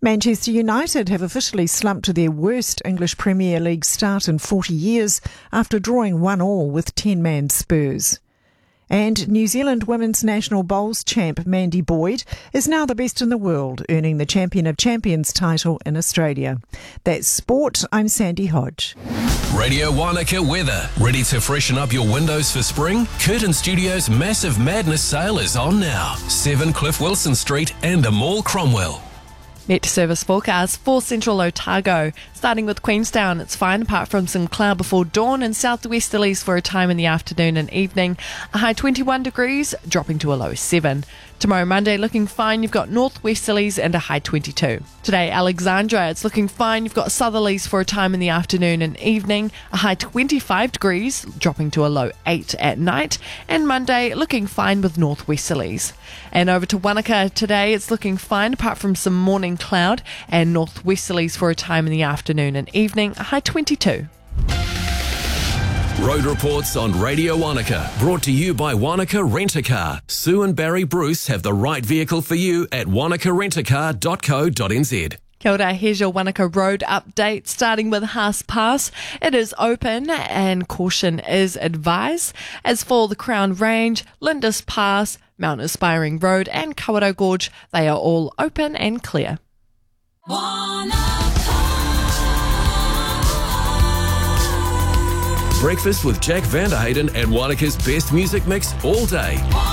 Manchester United have officially slumped to their worst English Premier League start in 40 years after drawing 1-1 with 10-man Spurs. And New Zealand Women's National Bowls champ Mandy Boyd is now the best in the world, earning the Champion of Champions title in Australia. That's sport. I'm Sandy Hodge. Radio Wanaka weather. Ready to freshen up your windows for spring? Curtin Studios' Massive Madness sale is on now. 7 Cliff Wilson Street and the Mall Cromwell. Met service forecast for central Otago. Starting with Queenstown, it's fine apart from some cloud before dawn and southwesterlies for a time in the afternoon and evening. A high 21 degrees, dropping to a low 7. Tomorrow Monday looking fine, you've got northwesterlies and a high 22. Today Alexandra, it's looking fine, you've got southerlies for a time in the afternoon and evening. A high 25 degrees, dropping to a low 8 at night. And Monday looking fine with northwesterlies. And over to Wanaka today, it's looking fine apart from some morning cloud and northwesterlies for a time in the afternoon and evening, a high 22. Road reports on Radio Wanaka, brought to you by Wanaka Rent-A-Car. Sue and Barry Bruce have the right vehicle for you at wanakarentacar.co.nz. Kia ora, here's your Wanaka Road update, starting with Haas Pass. It is open and caution is advised. As for the Crown Range, Lindis Pass, Mount Aspiring Road and Kawerau Gorge, they are all open and clear. Breakfast with Jack Vanderhayden and Wanaka's best music mix all day.